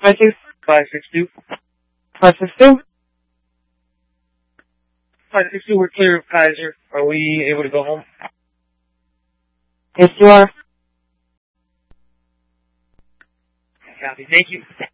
562. 562? 562, we're clear of Kaiser. Are we able to go home? Yes, you are. Copy. Thank you.